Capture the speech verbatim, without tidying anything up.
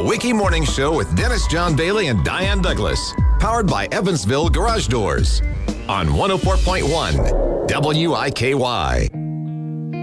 Wiki Morning Show with Dennis John Bailey and Diane Douglas. Powered by Evansville Garage Doors. On one oh four point one W I K Y.